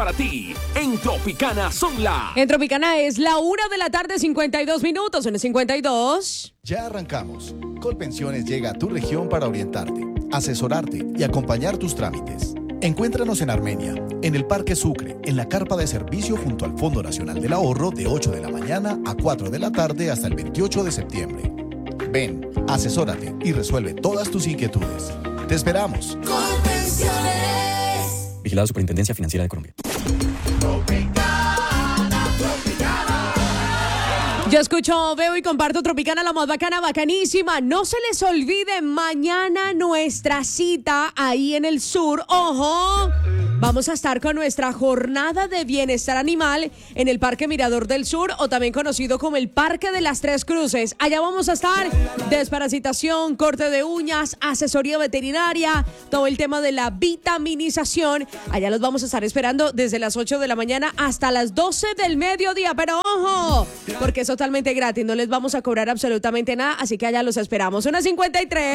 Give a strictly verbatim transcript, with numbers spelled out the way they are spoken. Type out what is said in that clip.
Para ti, en Tropicana son la... En Tropicana es la una de la tarde, cincuenta y dos minutos. En el cincuenta y dos. Ya arrancamos. Colpensiones llega a tu región para orientarte, asesorarte y acompañar tus trámites. Encuéntranos en Armenia, en el Parque Sucre, en la carpa de servicio junto al Fondo Nacional del Ahorro de ocho de la mañana a cuatro de la tarde hasta el veintiocho de septiembre. Ven, asesórate y resuelve todas tus inquietudes. ¡Te esperamos! Colpensiones. Vigilado Superintendencia Financiera de Colombia. Yo escucho, veo y comparto Tropicana, la más bacana, bacanísima. No se les olvide, mañana nuestra cita ahí en el sur. ¡Ojo! Vamos a estar con nuestra jornada de bienestar animal en el Parque Mirador del Sur, o también conocido como el Parque de las Tres Cruces. Allá vamos a estar, desparasitación, corte de uñas, asesoría veterinaria, todo el tema de la vitaminización. Allá los vamos a estar esperando desde las ocho de la mañana hasta las doce del mediodía. Pero ojo, porque es totalmente gratis, no les vamos a cobrar absolutamente nada, así que allá los esperamos. Una cincuenta y tres.